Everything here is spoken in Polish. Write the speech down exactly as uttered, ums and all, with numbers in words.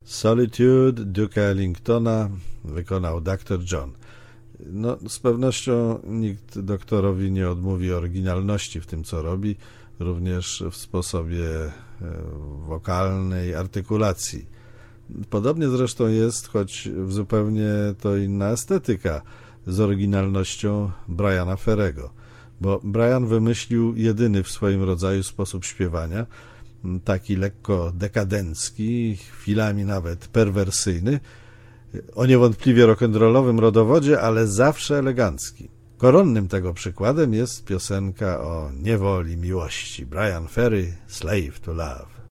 Solitude Duke'a Ellingtona wykonał doktor John. No, z pewnością nikt doktorowi nie odmówi oryginalności w tym, co robi, również w sposobie wokalnej artykulacji. Podobnie zresztą jest, choć w zupełnie to inna estetyka, z oryginalnością Briana Ferrego, bo Brian wymyślił jedyny w swoim rodzaju sposób śpiewania, taki lekko dekadencki, chwilami nawet perwersyjny, o niewątpliwie rock'n'rollowym rodowodzie, ale zawsze elegancki. Koronnym tego przykładem jest piosenka o niewoli miłości. Brian Ferry, Slave to Love.